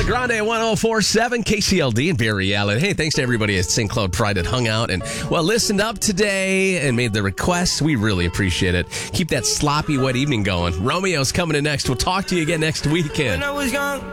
Ariana Grande at 104.7 KCLD in Barry Allen. Hey, thanks to everybody at St. Cloud Pride that hung out and, listened up today and made the requests. We really appreciate it. Keep that sloppy, wet evening going. Romeo's coming in next. We'll talk to you again next weekend. When I was young,